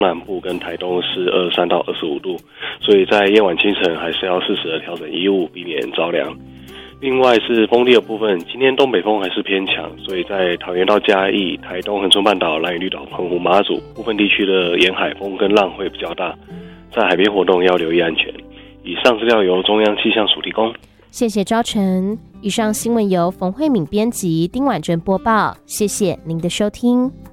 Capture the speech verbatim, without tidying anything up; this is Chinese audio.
南部跟台东是二十三到二十五度，所以在夜晚清晨还是要适时的调整衣物，避免着凉。另外是风力的部分，今天东北风还是偏强，所以在桃园到嘉义、台东、恒春半岛、兰屿绿岛、澎湖、马祖部分地区的沿海风跟浪会比较大，在海边活动要留意安全。以上资料由中央气象署提供。 谢谢昭成。以上新闻由冯慧敏编辑，丁婉珍播报。谢谢您的收听。